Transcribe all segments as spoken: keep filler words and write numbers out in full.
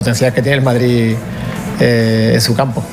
potencial que tiene el Madrid eh, en su campo.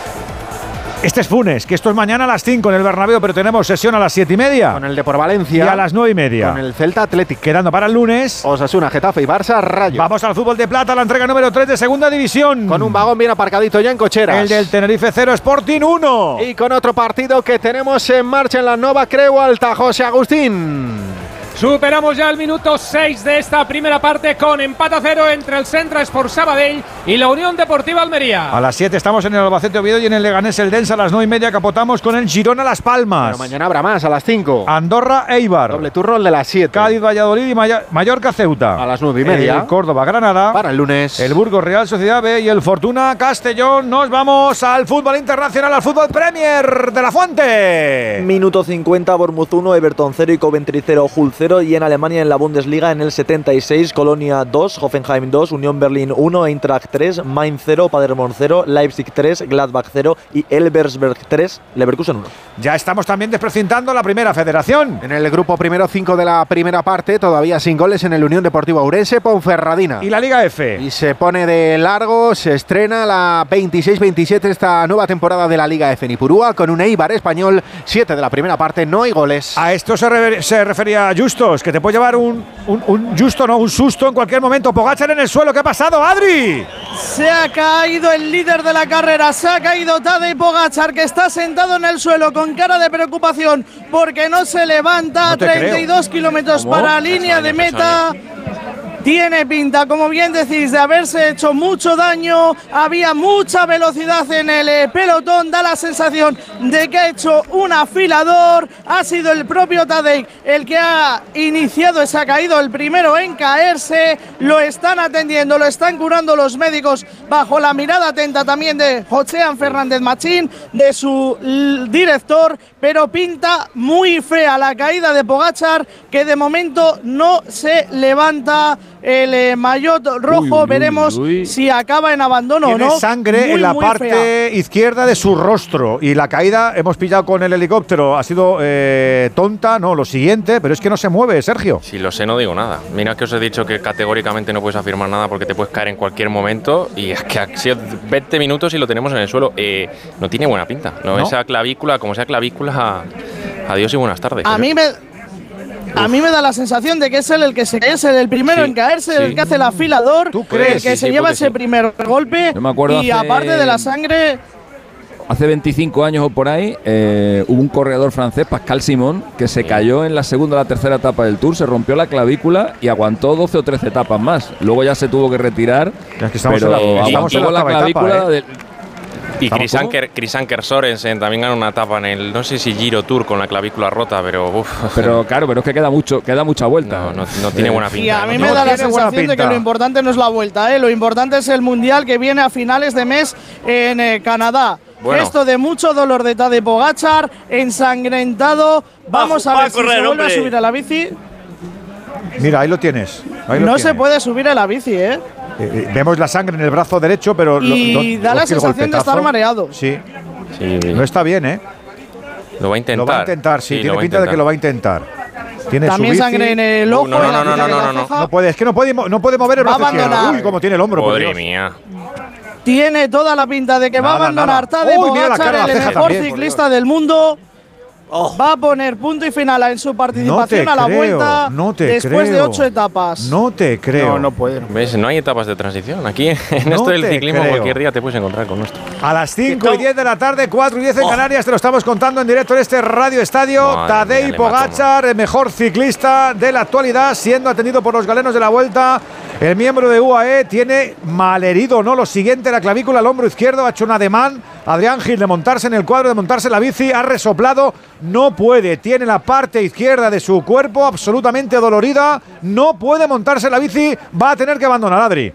Este es Funes, que esto es mañana a las cinco en el Bernabéu, pero tenemos sesión a las siete y media. Con el de por Valencia. Y a las nueve y media. Con el Celta Athletic. Quedando para el lunes. Osasuna, Getafe y Barça, Rayo. Vamos al fútbol de plata, la entrega número tres de Segunda División. Con un vagón bien aparcadito ya en cocheras. El del Tenerife cero, Sporting uno. Y con otro partido que tenemos en marcha en la Nova Creu Alta, José Agustín. Superamos ya el minuto seis de esta primera parte con empate a cero entre el Centre Sport Sabadell y la Unión Deportiva Almería. A las siete estamos en el Albacete Oviedo y en el Leganés el Densa. A las nueve y media capotamos con el Girona Las Palmas. Pero mañana habrá más, a las cinco. Andorra Eibar. Doble turno el de las siete. Cádiz Valladolid y Maya- Mallorca Ceuta. A las nueve y media. El Córdoba Granada. Para el lunes. El Burgos Real Sociedad B y el Fortuna Castellón. Nos vamos al fútbol internacional, al fútbol Premier de la Fuente. Minuto cincuenta, Bournemouth uno, Everton cero y Coventry cero, Hull cero. Y en Alemania, en la Bundesliga, en el setenta y seis, Colonia dos, Hoffenheim dos, Unión Berlín uno, Eintracht tres, Mainz cero, Paderborn cero, Leipzig tres, Gladbach cero y Elversberg tres, Leverkusen uno. Ya estamos también desprecintando la primera federación. En el grupo primero, cinco de la primera parte, todavía sin goles en el Unión Deportiva Ourense, Ponferradina. Y la Liga F. Y se pone de largo, se estrena la veintiséis veintisiete, esta nueva temporada de la Liga F en Ipurúa, con un Eibar español, siete de la primera parte, no hay goles. A esto se, re- se refería Justos, que te puede llevar un, un, un justo, no, un susto en cualquier momento. Pogačar en el suelo, ¿qué ha pasado, Adri? Se ha caído el líder de la carrera, se ha caído Tadej Pogačar, que está sentado en el suelo con cara de preocupación porque no se levanta. No te treinta y dos kilómetros para línea de meta. Tiene pinta, como bien decís, de haberse hecho mucho daño. Había mucha velocidad en el eh, pelotón. Da la sensación de que ha hecho un afilador. Ha sido el propio Tadej el que ha iniciado, se ha caído el primero en caerse. Lo están atendiendo, lo están curando los médicos bajo la mirada atenta también de Josean Fernández Machín, de su l- director. Pero pinta muy fea la caída de Pogačar, que de momento no se levanta. El eh, maillot rojo, Uy, uy, veremos uy. si acaba en abandono o Tiene no. sangre Muy, en la muy parte fea. izquierda de su rostro. Y la caída, hemos pillado con el helicóptero, ha sido eh, tonta, no, lo siguiente, pero es que no se mueve, Sergio. Si lo sé, no digo nada. Mira que os he dicho que categóricamente no puedes afirmar nada porque te puedes caer en cualquier momento. Y es que ha sido veinte minutos y lo tenemos en el suelo. Eh, no tiene buena pinta. No, ¿No? Esa clavícula, como sea clavícula, adiós y buenas tardes. A mí me. A mí me da la sensación de que es él el que se es él el primero Sí, en caerse, sí. el que hace el afilador, ¿Tú crees? el que Sí, se sí, lleva puede ese ser. primer golpe. Yo me acuerdo y hace- aparte de la sangre, Hace veinticinco años o por ahí eh, hubo un corredor francés, Pascal Simon, que se cayó en la segunda o la tercera etapa del Tour, se rompió la clavícula y aguantó doce o trece etapas más. Luego ya se tuvo que retirar, Es que estamos pero en la, estamos en aguantó la la octava clavícula etapa, ¿eh? de- Y ¿Estamos Chris cómo? Anker, Chris Anker Sorensen también ganó una etapa en el, no sé si Giro Tour con la clavícula rota, pero uff. Pero claro, pero es que queda mucho, queda mucha vuelta. No, no, no tiene buena pinta. y a mí ¿no? me No da la tiene buena sensación de que pinta. lo importante no es la vuelta, ¿eh? Lo importante es el mundial que viene a finales de mes en eh, Canadá. Bueno. Gesto de mucho dolor de Tadej Pogačar, ensangrentado. Vamos a ver si se vuelve a subir a la bici. Mira, ahí lo tienes. ahí lo No se tienes. puede subir a la bici, ¿eh? Eh, eh, vemos la sangre en el brazo derecho, pero. Y da la hostia, el sensación de estar golpetazo. mareado. Sí, Sí, no está bien, ¿eh? lo va a intentar. Lo va a intentar, sí, lo tiene va a pinta de que intentar. lo va a intentar. Tiene su También bici. sangre en el ojo. No, no, en la no, no, zona de no, la no, no. ceja. No puede, es que no puede, mo- no puede mover el Va a brazo izquierdo. abandonar. Uy, cómo tiene el hombro, por Madre Dios. mía. Tiene toda la pinta de que va a Nada, abandonar nada. Tadej Uy, mira la Pogačar, cara, la el ceja mejor también, por ciclista del mundo. Va a poner punto y final en su participación No a te la creo, vuelta no te después de creo. ocho etapas. No te creo. No, no puede. ¿Ves? No hay etapas de transición. Aquí en No esto del te ciclismo creo. cualquier día te puedes encontrar con esto. A las cinco y diez de la tarde, cuatro y diez en Canarias, te lo estamos contando en directo en este Radio Estadio. Madre Tadej mía, le Pogačar, el mejor ciclista de la actualidad, siendo atendido por los galenos de la Vuelta. El miembro de U A E tiene malherido, ¿no? Lo siguiente, la clavícula, el hombro izquierdo, ha hecho un ademán. Adrián Gil de montarse en el cuadro, de montarse en la bici, ha resoplado, no puede, tiene la parte izquierda de su cuerpo absolutamente dolorida, no puede montarse en la bici, va a tener que abandonar, Adri.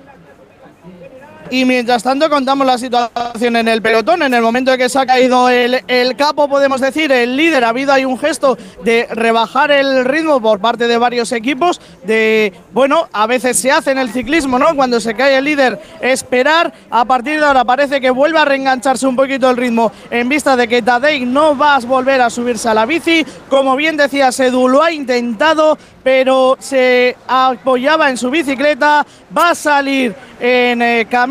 Y mientras tanto contamos la situación en el pelotón. En el momento en que se ha caído el, el capo, podemos decir, el líder, ha habido ahí un gesto de rebajar el ritmo por parte de varios equipos. De, bueno, a veces se hace en el ciclismo, ¿no? Cuando se cae el líder, esperar. A partir de ahora parece que vuelve a reengancharse un poquito el ritmo en vista de que Tadej no va a volver a subirse a la bici. Como bien decía Sedu, lo ha intentado, pero se apoyaba en su bicicleta. Va a salir en eh, camino